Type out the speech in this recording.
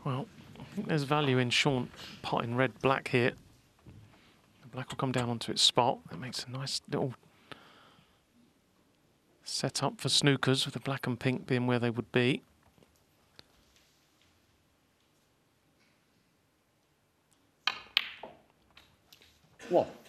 Well, I think there's value in Sean potting red-black here. The black will come down onto its spot. That makes a nice little set up for snookers, with the black and pink being where they would be. One.